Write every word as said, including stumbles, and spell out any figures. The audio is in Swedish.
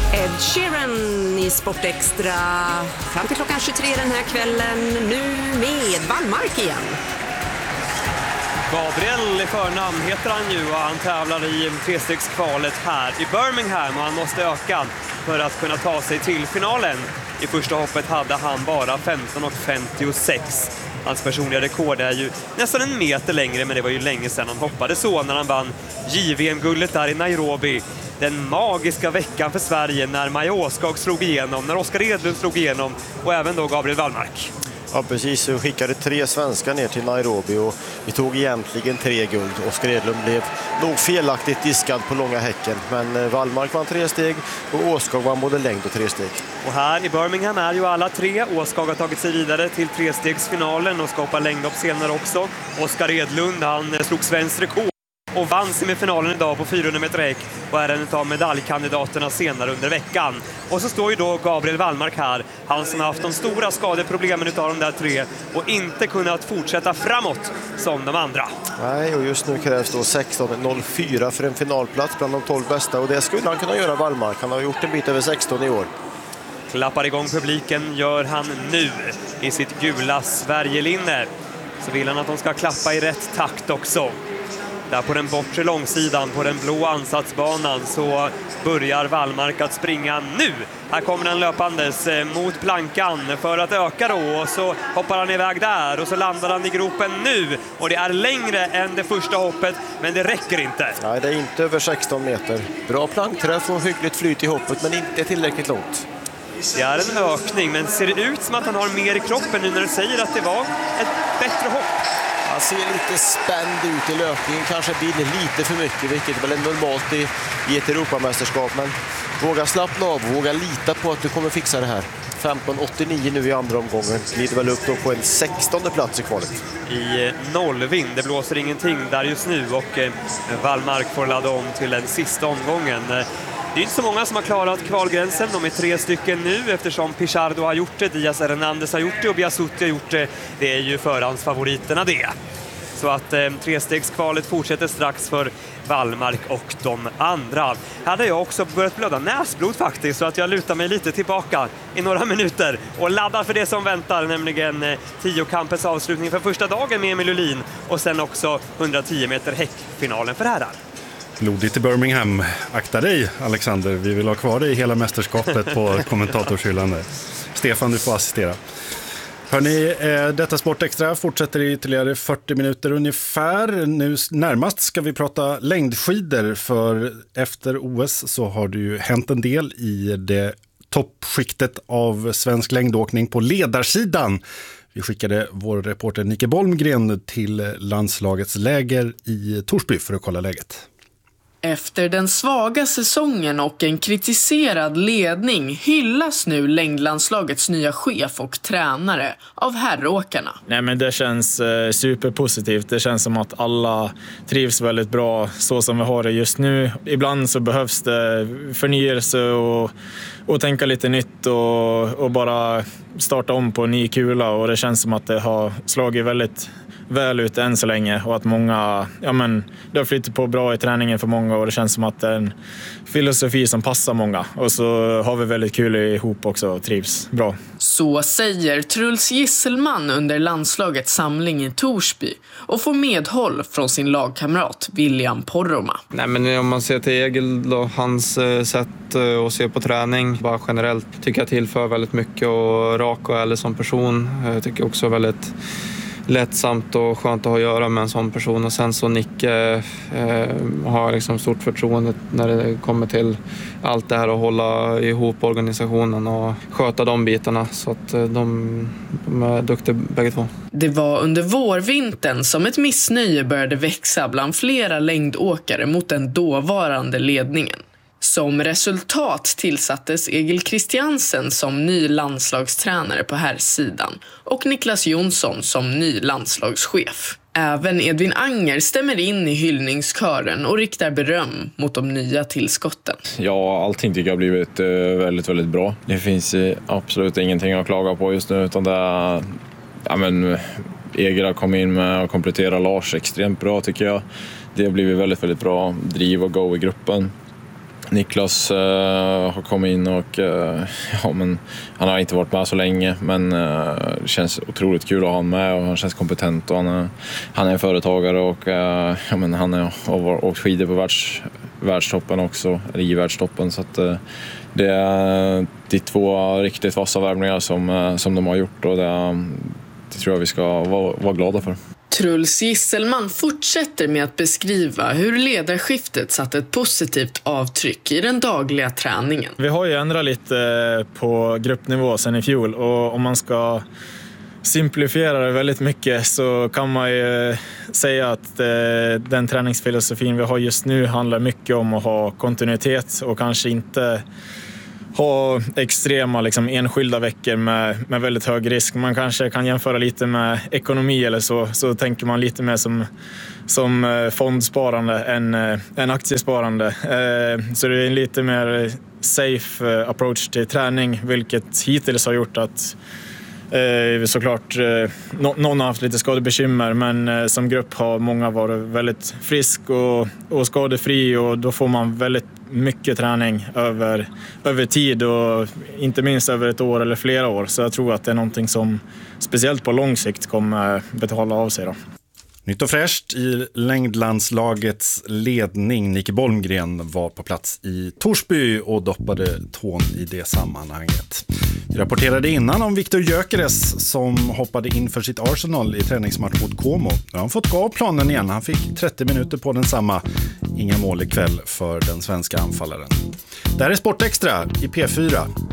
Ed Sheeran i Sportextra fram till klockan tjugotre den här kvällen, nu med Wallmark igen. Gabriel i förnamn heter han ju och han tävlar i trestegskvalet här i Birmingham och han måste öka för att kunna ta sig till finalen. I första hoppet hade han bara femton komma femtiosex. Hans personliga rekord är ju nästan en meter längre, men det var ju länge sedan han hoppade så när han vann J V M-guldet där i Nairobi. Den magiska veckan för Sverige när Maja Åskog slog igenom, när Oskar Edlund slog igenom och även då Gabriel Wallmark. Ja, precis. Vi skickade tre svenskar ner till Nairobi och vi tog egentligen tre guld. Oskar Edlund blev nog felaktigt diskad på långa häcken. Men Wallmark vann tre steg och Åskog vann både längd och tre steg. Och här i Birmingham är ju alla tre. Åskog har tagit sig vidare till trestegsfinalen och ska hoppa längdhopp senare också. Oskar Edlund, han slog svensk rekord och vann semifinalen idag på fyrahundra meter häck och är en av medaljkandidaterna senare under veckan. Och så står ju då Gabriel Wallmark här, han som har haft de stora skadeproblemen utav de där tre och inte kunnat fortsätta framåt som de andra. Nej, och just nu krävs då sexton noll fyra för en finalplats bland de tolv bästa och det skulle han kunna göra, Wallmark. Han har gjort en bit över sexton i år. Klappar igång publiken gör han nu i sitt gula Sverigelinne. Så vill han att de ska klappa i rätt takt också. Där på den bortre långsidan, på den blå ansatsbanan, så börjar Wallmark att springa nu. Här kommer den löpandes mot plankan för att öka då. Och så hoppar han iväg där och så landar han i gropen nu. Och det är längre än det första hoppet, men det räcker inte. Nej, det är inte över sexton meter. Bra plankträff och hyggligt flyt i hoppet, men inte tillräckligt långt. Det är en ökning, men ser det ut som att han har mer i kroppen nu när du säger att det var ett bättre hopp? Han ser lite spänd ut i löpningen, kanske blir lite för mycket, vilket väl är normalt i, i ett Europamästerskap. Men våga slappna av, våga lita på att du kommer fixa det här. femton åttionio nu i andra omgången, glider väl upp då på en sextonde plats i kvalet. I nollvind, det blåser ingenting där just nu och eh, Wallmark får ladda om till den sista omgången. Det är inte så många som har klarat kvalgränsen. De är tre stycken nu eftersom Pichardo har gjort det, Diaz Hernandez har gjort det och Biasutti har gjort det. Det är ju förhandsfavoriterna det. Så att eh, trestegskvalet fortsätter strax för Wallmark och de andra. Här hade jag också börjat blöda näsblod faktiskt, så att jag lutar mig lite tillbaka i några minuter och laddar för det som väntar, nämligen eh, tiokampens avslutning för första dagen med Emil Ullin och sen också hundratio meter häckfinalen för herrar. Blodigt i Birmingham. Akta dig, Alexander. Vi vill ha kvar dig i hela mästerskapet på kommentatorshyllan. Stefan, du får assistera. Hörrni, detta Sportextra fortsätter i ytterligare fyrtio minuter ungefär. Nu närmast ska vi prata längdskidor, för efter O S så har det ju hänt en del i det toppskiktet av svensk längdåkning på ledarsidan. Vi skickade vår reporter Nicke Bolmgren till landslagets läger i Torsby för att kolla läget. Efter den svaga säsongen och en kritiserad ledning hyllas nu längdlandslagets nya chef och tränare av herråkarna. Nej, men det känns eh, superpositivt. Det känns som att alla trivs väldigt bra så som vi har det just nu. Ibland så behövs det förnyelse och, och tänka lite nytt och, och bara starta om på en ny kula, och det känns som att det har slagit väldigt väl ut än så länge och att många, ja men det har flyttat på bra i träningen för många och det känns som att det är en filosofi som passar många, och så har vi väldigt kul ihop också och trivs bra. Så säger Truls Gisselman under landslagets samling i Torsby och får medhåll från sin lagkamrat William Porroma. Nej, men om man ser till Egil och hans eh, sätt eh, att se på träning, bara generellt tycker jag tillför väldigt mycket, och rak och ärlig som person. Jag tycker också väldigt lättsamt och skönt att ha att göra med en sån person. Och sen så Nicke eh, har liksom stort förtroende när det kommer till allt det här att hålla ihop organisationen och sköta de bitarna, så att de, de är duktiga bägge två. Det var under vårvintern som ett missnöje började växa bland flera längdåkare mot den dåvarande ledningen. Som resultat tillsattes Egil Christiansen som ny landslagstränare på herrsidan och Niklas Jonsson som ny landslagschef. Även Edvin Anger stämmer in i hyllningskören och riktar beröm mot de nya tillskotten. Ja, allting tycker jag har blivit väldigt, väldigt bra. Det finns absolut ingenting att klaga på just nu, utan det är, ja men, Egil har kommit in med och kompletterat Lars extremt bra tycker jag. Det har blivit väldigt, väldigt bra driv och go i gruppen. Niklas uh, har kommit in och uh, ja, men, han har inte varit med så länge, men uh, det känns otroligt kul att ha honom med och han känns kompetent och han är, han är en företagare och uh, ja, men, han är, har åkt skidor på världs, världstoppen också, eller i världstoppen, så att uh, det är de två riktigt vassa värvningar som, uh, som de har gjort och det, det tror jag vi ska vara, vara glada för. Truls Gisselman fortsätter med att beskriva hur ledarskiftet satt ett positivt avtryck i den dagliga träningen. Vi har ju ändrat lite på gruppnivå sen i fjol och om man ska simplifiera det väldigt mycket så kan man ju säga att den träningsfilosofin vi har just nu handlar mycket om att ha kontinuitet och kanske inte ha extrema liksom, enskilda veckor med, med väldigt hög risk. Man kanske kan jämföra lite med ekonomi eller så. Så tänker man lite mer som, som fondsparande än, än aktiesparande. Så det är en lite mer safe approach till träning, vilket hittills har gjort att såklart någon har haft lite skadebekymmer, men som grupp har många varit väldigt frisk och, och skadefri och då får man väldigt mycket träning över, över tid och inte minst över ett år eller flera år. Så jag tror att det är någonting som speciellt på lång sikt kommer betala av sig då. Nytt och fräscht i längdlandslagets ledning. Nicke Bolmgren var på plats i Torsby och doppade tån i det sammanhanget. Vi rapporterade innan om Viktor Gyökeres som hoppade in för sitt Arsenal i träningsmatch mot Como. Nu har han fått gå av planen igen. Han fick trettio minuter på den samma. Inga mål ikväll för den svenska anfallaren. Det här är Sportextra i P fyra.